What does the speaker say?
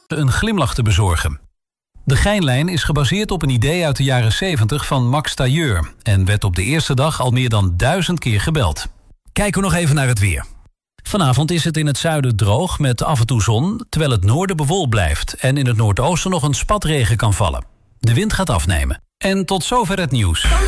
een glimlach te bezorgen. De Geinlijn is gebaseerd op een idee uit de jaren 70 van Max Tailleur en werd op de eerste dag al meer dan 1000 keer gebeld. Kijken we nog even naar het weer. Vanavond is het in het zuiden droog met af en toe zon, terwijl het noorden bewolkt blijft en in het noordoosten nog een spatregen kan vallen. De wind gaat afnemen. En tot zover het nieuws.